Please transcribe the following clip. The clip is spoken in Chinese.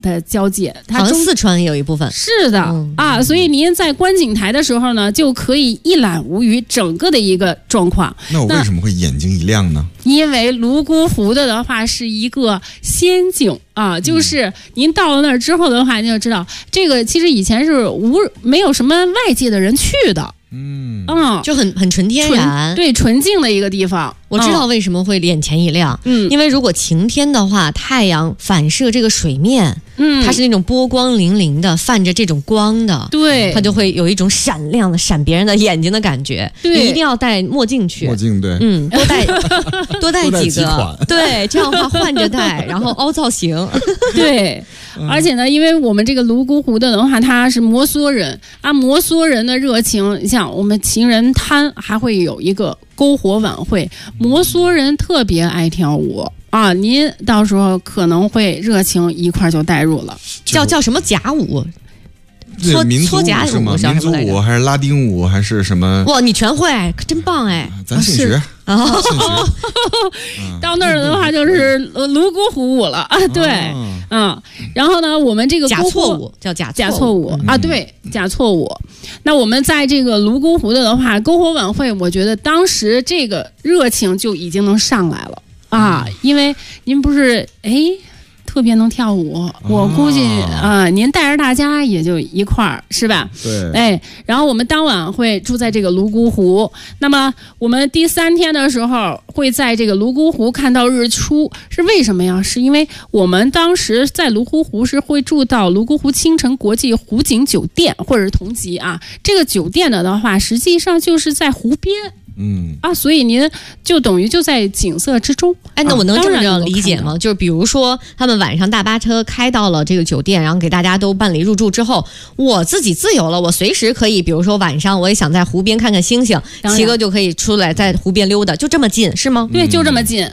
的交界，它好像四川也有一部分。 是的、所以您在观景台的时候呢，就可以一览无余整个的一个状况。 那我为什么会眼睛一亮呢？ 因为泸沽湖的话是一个仙境啊，就是您到了那儿之后的话，你就知道这个其实以前是没有什么外界的人去的。 就很纯天然， 对，纯净的一个地方。 我知道为什么会眼前一亮，因为如果晴天的话，太阳反射这个水面，它是那种波光粼粼的，泛着这种光的， 对， 它就会有一种闪亮的闪别人的眼睛的感觉。 对， 你一定要戴墨镜去， 墨镜对， 多戴几个， 款对，这样的话换着戴，然后凹造型， 对。而且呢，因为我们这个泸沽湖的话，它是摩梭人啊，摩梭人的热情，像我们情人滩还会有一个篝火晚会，摩梭人特别爱跳舞啊，您到时候可能会热情一块就带入了， 叫什么甲舞？ 民族舞是吗？民族舞还是拉丁舞还是什么？ 哇，你全会，真棒哎！ 咱现学现学。 到那儿的话就是泸沽湖舞了啊，对，然后呢，我们这个假错舞叫假错舞啊，对，假错舞。那我们在这个泸沽湖的话，篝火晚会，我觉得当时这个热情就已经能上来了啊，因为您不是特别能跳舞，我估计您带着大家也就一块儿，是吧？ 对。 然后我们当晚会住在这个泸沽湖，那么我们第3天的时候会在这个泸沽湖看到日出，是为什么呀？是因为我们当时在泸沽湖是会住到泸沽湖青城国际湖景酒店或者是同级啊，这个酒店的话，实际上就是在湖边。所以您就等于就在景色之中。 那我能这么理解吗？就是比如说他们晚上大巴车开到了这个酒店，然后给大家都办理入住之后，我自己自由了，我随时可以，比如说晚上我也想在湖边看看星星，齐哥就可以出来在湖边溜达，就这么近是吗？ 对，就这么近。